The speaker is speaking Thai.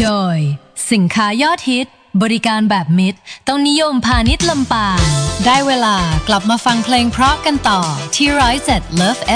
โดยสินค้ายอดฮิตบริการแบบมิตรต้องนิยมพาณิชย์ลำปางได้เวลากลับมาฟังเพลงเพราะกันต่อที่107 Love